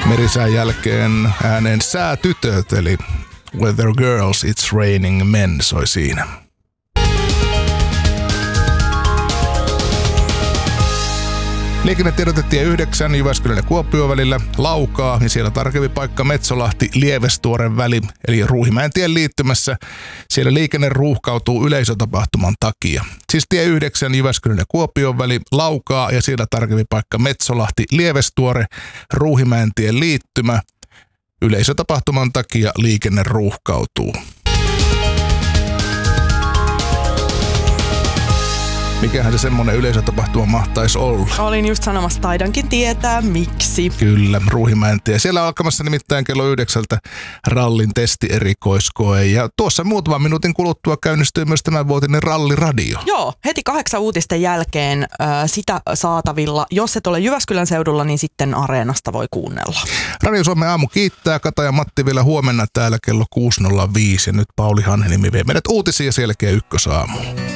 Merisään jälkeen ääneen Säätytöt, eli Weather Girls, It's Raining Men soi siinä. Liikennetiedote tie 9 Jyväskylän ja Kuopion välillä Laukaa ja siellä tarkempi paikka Metsolahti-Lievestuoren väli eli Ruuhimäen tien liittymässä. Siellä liikenne ruuhkautuu yleisötapahtuman takia. Siis tie 9 Jyväskylän ja Kuopion väli Laukaa ja siellä tarkempi paikka Metsolahti-Lievestuore Ruuhimäen tien liittymä. Yleisötapahtuman takia liikenne ruuhkautuu. Mikähän se semmoinen yleisötapahtuma mahtaisi olla? Olin just sanomassa, taidankin tietää miksi. Kyllä, Ruuhimäen tie. Siellä on alkamassa nimittäin kello 9 rallin testierikoiskoe. Ja tuossa muutaman minuutin kuluttua käynnistyy myös tämänvuotinen ralliradio. Joo, heti 8 uutisten jälkeen sitä saatavilla. Jos et ole Jyväskylän seudulla, niin sitten Areenasta voi kuunnella. Radio Suomen aamu kiittää. Kata ja Matti vielä huomenna täällä kello 6.05. Ja nyt Pauli Hanhenimi vie meidät uutisia selkeä ykkösaamuun.